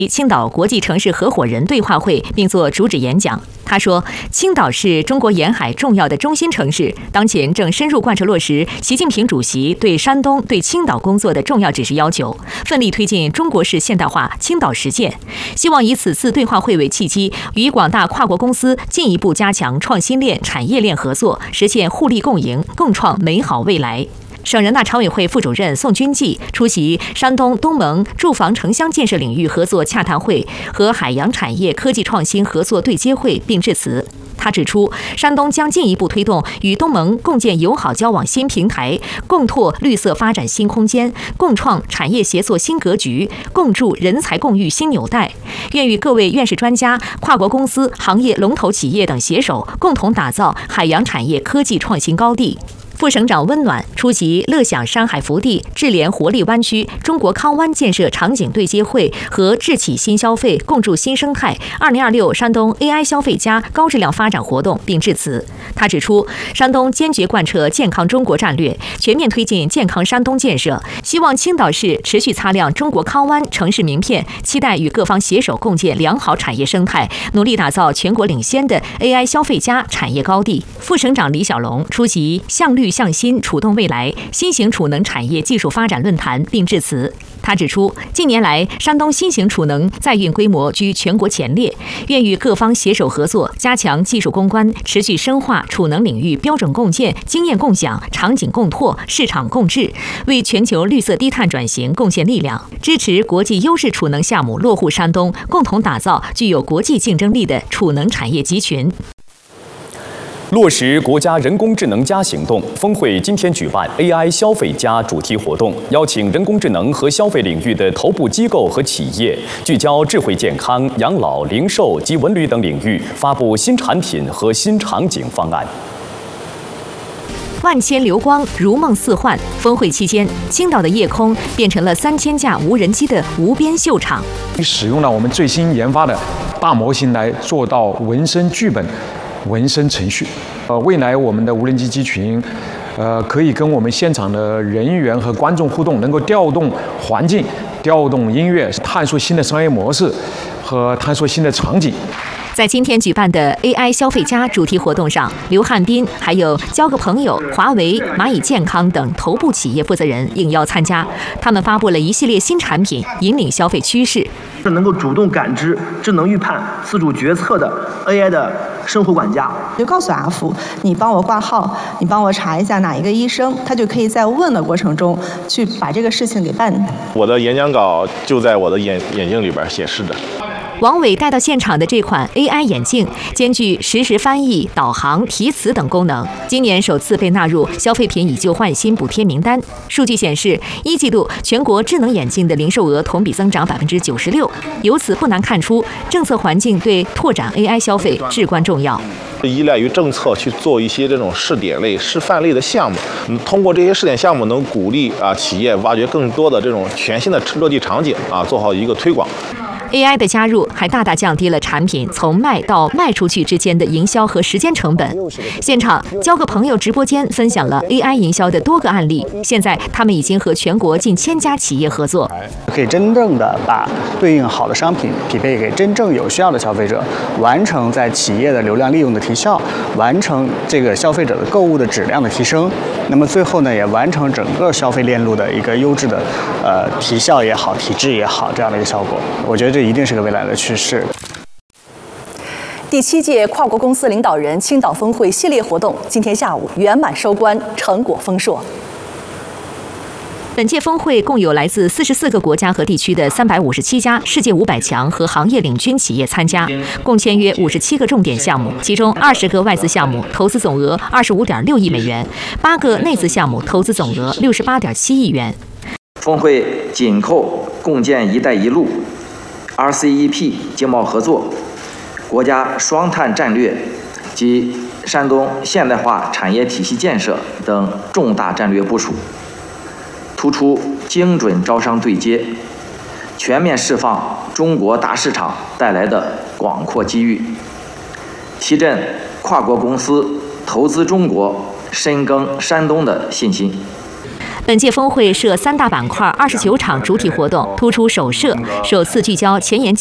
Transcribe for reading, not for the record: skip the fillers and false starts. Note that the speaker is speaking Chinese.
青岛国际城市合伙人对话会，并作主旨演讲。他说，青岛是中国沿海重要的中心城市，当前正深入贯彻落实习近平主席对山东、对青岛工作的重要指示要求，奋力推进中国式现代化青岛实践。希望以此次对话会为契机，与广大跨国公司进一步加强创新链、产业链合作，实现互利共赢，共创美好未来。省人大常委会副主任宋军纪出席山东东盟住房城乡建设领域合作洽谈会和海洋产业科技创新合作对接会，并致辞。他指出，山东将进一步推动与东盟共建友好交往新平台，共拓绿色发展新空间，共创产业协作新格局，共筑人才共育新纽带。愿与各位院士专家、跨国公司、行业龙头企业等携手，共同打造海洋产业科技创新高地。副省长温暖出席乐享山海福地智联活力湾区中国康湾建设场景对接会和智企新消费共筑新生态2026山东 AI 消费加高质量发展活动，并致辞。他指出，山东坚决贯彻健康中国战略，全面推进健康山东建设，希望青岛市持续擦亮中国康湾城市名片，期待与各方携手共建良好产业生态，努力打造全国领先的 AI 消费加产业高地。副省长李小龙出席向绿向新触动未来新型储能产业技术发展论坛，并致辞。他指出，近年来山东新型储能载运规模居全国前列，愿与各方携手合作，加强技术攻关，持续深化储能领域标准共建、经验共享、场景共拓、市场共治，为全球绿色低碳转型贡献力量，支持国际优势储能项目落户山东，共同打造具有国际竞争力的储能产业集群。 落实国家人工智能行动，峰会今天举办 AI 消费主题活动，邀请人工智能和消费领域的头部机构和企业，聚焦智慧健康、养老、零售及文旅等领域，发布新产品和新场景方案。 万千流光，如梦似幻。峰会期间，青岛的夜空变成了3000架无人机的无边秀场。 使用了我们最新研发的大模型来做到纹身剧本、纹身程序。未来我们的无人机机群，可以跟我们现场的人员和观众互动，能够调动环境、调动音乐，探索新的商业模式和探索新的场景。 在今天举办的 AI 消费加主题活动上，刘汉斌还有交个朋友、华为、蚂蚁健康等头部企业负责人应邀参加。他们发布了一系列新产品，引领消费趋势。 是能够主动感知、智能预判、自主决策的 AI 的生活管家。 就告诉阿福，你帮我挂号，你帮我查一下哪一个医生，他就可以在问的过程中去把这个事情给办。 我的演讲稿就在我的眼镜里边显示着。 王伟带到现场的这款 AI 眼镜，兼具实时翻译、导航、提词等功能，今年首次被纳入消费品以旧换新补贴名单。数据显示，1季度全国智能眼镜的零售额同比增长96%。由此不难看出，政策环境对拓展 AI 消费至关重要。 依赖于政策去做一些这种试点类、示范类的项目，通过这些试点项目，能鼓励企业挖掘更多的这种全新的落地场景做好一个推广。 AI 的加入还大大降低了产品从卖到卖出去之间的营销和时间成本。现场交个朋友直播间分享了 AI 营销的多个案例，现在他们已经和全国近1000家企业合作， 可以真正的把对应好的商品匹配给真正有需要的消费者，完成在企业的流量利用的提效，完成这个消费者的购物的质量的提升。那么最后呢，也完成整个消费链路的一个优质的提效也好、提质也好这样的一个效果。我觉得这一定是个未来的趋势。 第7届跨国公司领导人青岛峰会系列活动今天下午圆满收官，成果丰硕。 本届峰会共有来自44个国家和地区的357家世界500强和行业领军企业参加，共签约57个重点项目，其中20个外资项目投资总额25.6亿美元，8个内资项目投资总额68.7亿元。 峰会紧扣共建“一带一路”、RCEP 经贸合作、国家双碳战略及山东现代化产业体系建设等重大战略部署，突出精准招商对接，全面释放中国大市场带来的广阔机遇，提振跨国公司投资中国、深耕山东的信心。 本届峰会设3大板块，29场主体活动，突出首设首次聚焦前沿